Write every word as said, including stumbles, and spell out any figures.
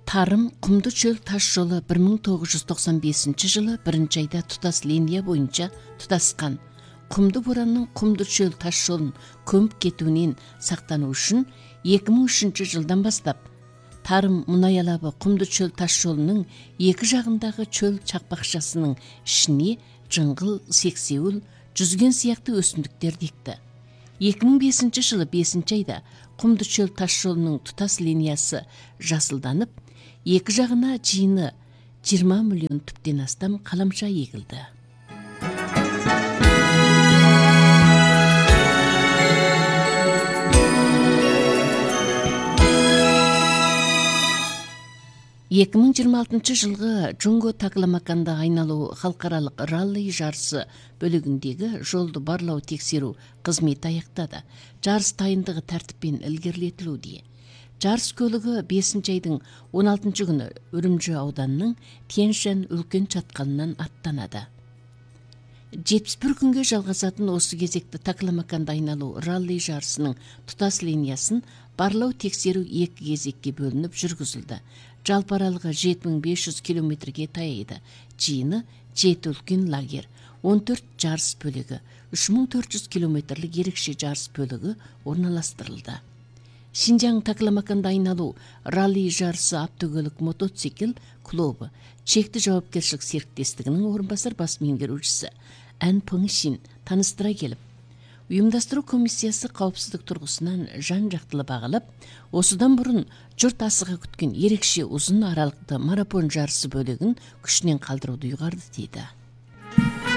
Тарым Кумду чөл таш жолы бир миң тогуз жүз токсон бешинчи жылы биринчи айда тутас линия боюнча тутаскан. Кумду буранын Кумду чөл таш жолун көмүп кетүүнүн сактануу үчүн эки миң үчүнчү жылдан баштап Тарым мунай алабы Кумду чөл таш жолунун эки жагындагы чөл чакпакчасынын ишини жыңгыл, сексеүл, жүзгөн сыяктуу өсүмдүктөр дикти. эки миң бешинчи жылы бешинчи айда Кумду чөл таш жолунун тутас линиясы жасылданып, эки жагына жыйыны жыйырма миллион түптен астам каламча эгилди. эки миң жыйырма алтынчы жылгы Жунго Такламаканда айналуу халкаралык ралли жарысы бөлүгүндөгү жолду барлоо текшерүү кызмети аяктады. Жарыс дайындыгы тартиппен илгерилетилүүдө. Жарыс көлүгү бешинчи айдын он алтынчы күнү Үрүмчү ауданынын Тянь-Шань үлкөн чатканынан аттанады. жетимиш бир күнгө жалгасатын осы кезекте Такламаканда айналуу ралли жарысынын тутас линиясын барлоо текшерүү эки кезекке бөлүнүп жүргүзүлдү. Жалпы аралыгы жети миң беш жүз километрге таяйды. Жыйыны жети үлкөн лагерь, он төрт жарыс бөлүгү, үч миң төрт жүз километрлик ерекше жарыс бөлүгү орналаштырылды. Шинжаң Такламаканда айналуу ралли жарысы автокөлүк мотоцикл клубу чекти жоопкерчилик сериктестигинин орун басар бас меңгерүүчүсү Ан Пыңшин тааныстыра келип, уюмдаштыруу комиссиясы каопсыздык тургусунан жан жактылуу багылып, осудан мурун журт асыга күткөн ерекше узун аралыкты марафон жарысы бөлүгүн күчүнөн калтырууду уйгарды дейди.